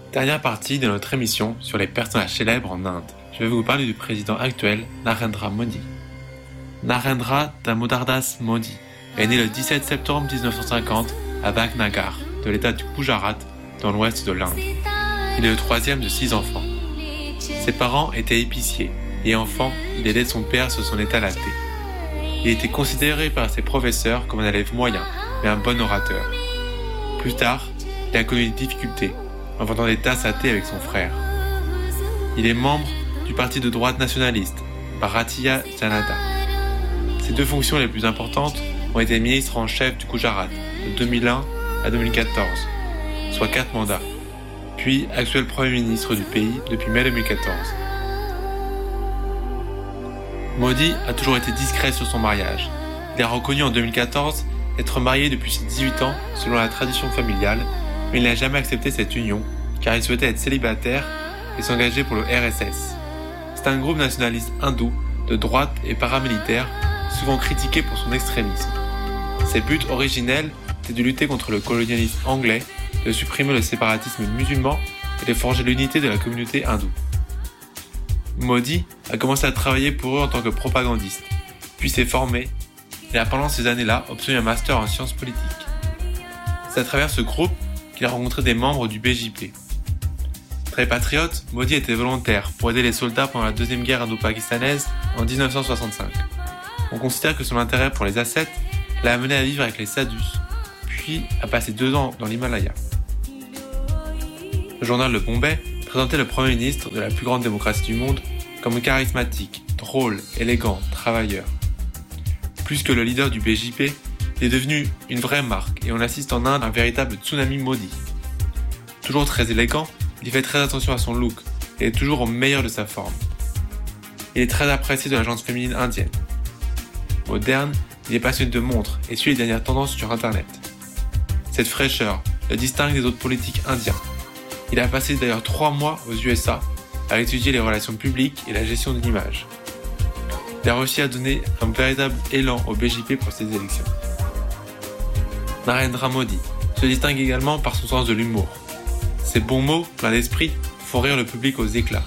Dernière partie de notre émission sur les personnages célèbres en Inde. Je vais vous parler du président actuel, Narendra Modi. Narendra Damodardas Modi est né le 17 septembre 1950 à Bhagnagar, de l'état du Gujarat, dans l'ouest de l'Inde. Il est le troisième de 6 enfants. Ses parents étaient épiciers, et enfant, il aidait son père sur son état laté. Il était considéré par ses professeurs comme un élève moyen, mais un bon orateur. Plus tard, il a connu des difficultés, en vendant des tasses à thé avec son frère. Il est membre du parti de droite nationaliste, Bharatiya Janata. Ses 2 fonctions les plus importantes ont été ministre en chef du Gujarat de 2001 à 2014, soit 4 mandats, puis actuel Premier ministre du pays depuis mai 2014. Modi a toujours été discret sur son mariage. Il a reconnu en 2014 être marié depuis ses 18 ans selon la tradition familiale, mais il n'a jamais accepté cette union car il souhaitait être célibataire et s'engager pour le RSS. C'est un groupe nationaliste hindou de droite et paramilitaire, souvent critiqué pour son extrémisme. Ses buts originels étaient de lutter contre le colonialisme anglais, de supprimer le séparatisme musulman et de forger l'unité de la communauté hindoue. Modi a commencé à travailler pour eux en tant que propagandiste, puis s'est formé et a pendant ces années-là obtenu un master en sciences politiques. C'est à travers ce groupe qu'il a rencontré des membres du BJP. Très patriote, Modi était volontaire pour aider les soldats pendant la deuxième guerre indo-pakistanaise en 1965. On considère que son intérêt pour les ascètes l'a amené à vivre avec les sadhus, puis à passer 2 ans dans l'Himalaya. Le journal Le Bombay présentait le Premier ministre de la plus grande démocratie du monde comme charismatique, drôle, élégant, travailleur. Plus que le leader du BJP, il est devenu une vraie marque et on assiste en Inde à un véritable tsunami Modi. Toujours très élégant, il fait très attention à son look et est toujours au meilleur de sa forme. Il est très apprécié de la gente féminine indienne. Moderne, il est passionné de montres et suit les dernières tendances sur Internet. Cette fraîcheur le distingue des autres politiques indiens. Il a passé d'ailleurs 3 mois aux USA à étudier les relations publiques et la gestion de l'image. Il a réussi à donner un véritable élan au BJP pour ces élections. Narendra Modi se distingue également par son sens de l'humour. Ses bons mots, pleins d'esprit, font rire le public aux éclats.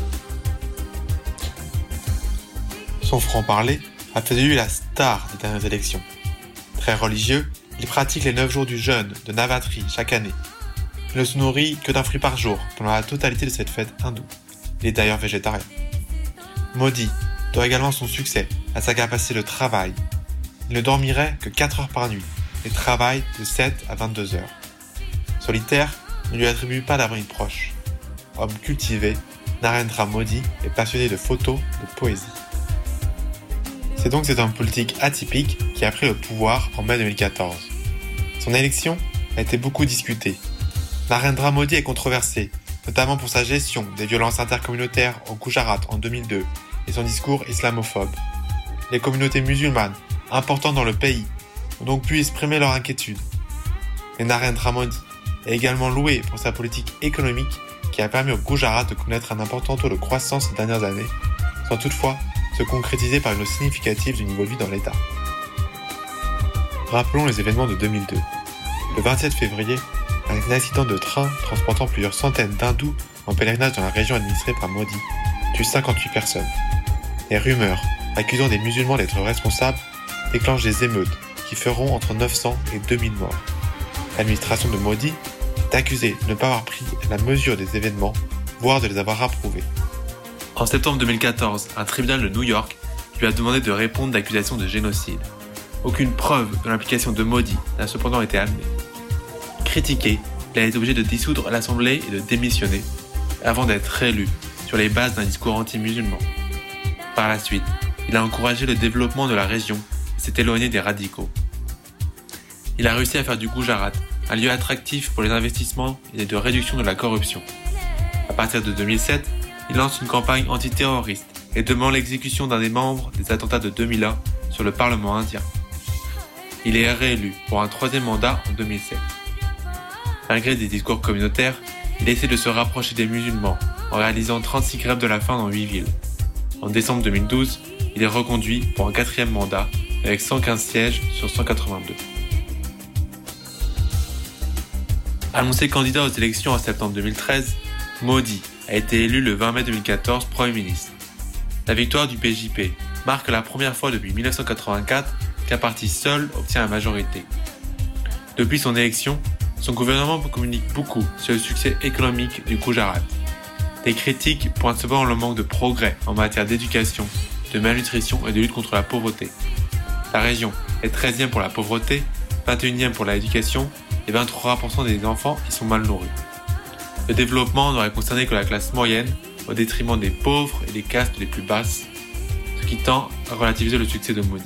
Son franc-parler a fait de lui la star des dernières élections. Très religieux, il pratique les 9 jours du jeûne de Navatri chaque année. Il ne se nourrit que d'un fruit par jour pendant la totalité de cette fête hindoue. Il est d'ailleurs végétarien. Modi doit également son succès à sa capacité de travail. Il ne dormirait que 4 heures par nuit et travaille de 7 à 22 heures. Solitaire, ne lui attribue pas d'avenir proche. Homme cultivé, Narendra Modi est passionné de photos, de poésie. C'est donc cet homme politique atypique qui a pris le pouvoir en mai 2014. Son élection a été beaucoup discutée. Narendra Modi est controversé, notamment pour sa gestion des violences intercommunautaires au Gujarat en 2002 et son discours islamophobe. Les communautés musulmanes, importantes dans le pays, ont donc pu exprimer leur inquiétude. Mais Narendra Modi est également loué pour sa politique économique qui a permis au Gujarat de connaître un important taux de croissance ces dernières années, sans toutefois se concrétiser par une hausse significative du niveau de vie dans l'État. Rappelons les événements de 2002. Le 27 février, un accident de train transportant plusieurs centaines d'hindous en pèlerinage dans la région administrée par Modi tue 58 personnes. Les rumeurs accusant des musulmans d'être responsables déclenchent des émeutes qui feront entre 900 et 2000 morts. L'administration de Modi est accusée de ne pas avoir pris la mesure des événements, voire de les avoir approuvés. En septembre 2014, un tribunal de New York lui a demandé de répondre d'accusations de génocide. Aucune preuve de l'implication de Modi n'a cependant été amenée. Critiqué, il a été obligé de dissoudre l'Assemblée et de démissionner, avant d'être réélu sur les bases d'un discours anti-musulman. Par la suite, il a encouragé le développement de la région et s'est éloigné des radicaux. Il a réussi à faire du Gujarat un lieu attractif pour les investissements et de réduction de la corruption. À partir de 2007, il lance une campagne antiterroriste et demande l'exécution d'un des membres des attentats de 2001 sur le Parlement indien. Il est réélu pour un 3e mandat en 2007. Malgré des discours communautaires, il essaie de se rapprocher des musulmans en réalisant 36 grèves de la faim dans 8 villes. En décembre 2012, il est reconduit pour un 4e mandat avec 115 sièges sur 182. Annoncé candidat aux élections en septembre 2013, Modi a été élu le 20 mai 2014 Premier ministre. La victoire du BJP marque la première fois depuis 1984 qu'un parti seul obtient la majorité. Depuis son élection, son gouvernement communique beaucoup sur le succès économique du Gujarat. Des critiques pointent cependant le manque de progrès en matière d'éducation, de malnutrition et de lutte contre la pauvreté. La région est 13e pour la pauvreté, 21e pour l'éducation et 23% des enfants y sont mal nourris. Le développement n'aurait concerné que la classe moyenne au détriment des pauvres et des castes les plus basses, ce qui tend à relativiser le succès de Modi.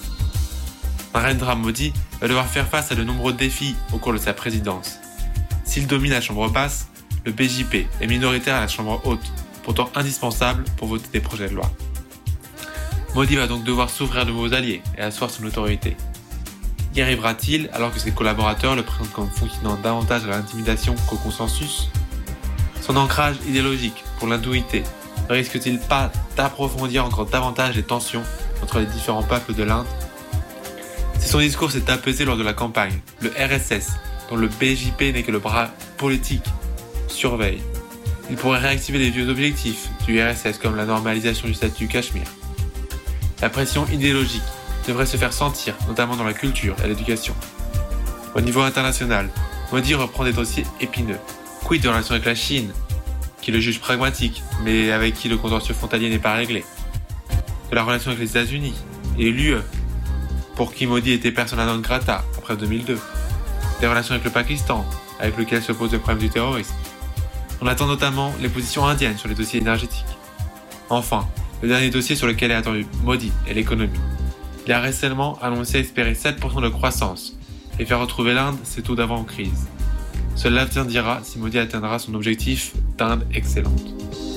Narendra Modi va devoir faire face à de nombreux défis au cours de sa présidence. S'il domine la chambre basse, le BJP est minoritaire à la chambre haute, pourtant indispensable pour voter des projets de loi. Modi va donc devoir s'ouvrir de nouveaux alliés et asseoir son autorité. Y arrivera-t-il alors que ses collaborateurs le présentent comme fonctionnant davantage à l'intimidation qu'au consensus ? Son ancrage idéologique pour l'hindouité ne risque-t-il pas d'approfondir encore davantage les tensions entre les différents peuples de l'Inde ? Si son discours s'est apaisé lors de la campagne, le RSS, dont le BJP n'est que le bras politique, surveille. Il pourrait réactiver les vieux objectifs du RSS comme la normalisation du statut du Cachemire. La pression idéologique devrait se faire sentir, notamment dans la culture et l'éducation. Au niveau international, Modi reprend des dossiers épineux. Quid de la relation avec la Chine, qui le juge pragmatique, mais avec qui le contentieux frontalier n'est pas réglé. De la relation avec les États-Unis et l'UE, pour qui Modi était persona non grata après 2002. Des relations avec le Pakistan, avec lequel se pose le problème du terrorisme. On attend notamment les positions indiennes sur les dossiers énergétiques. Enfin, le dernier dossier sur lequel est attendu Modi est l'économie. Il a récemment annoncé espérer 7% de croissance et faire retrouver l'Inde ses taux d'avant-crise. Seul l'avenir dira si Modi atteindra son objectif d'Inde excellente.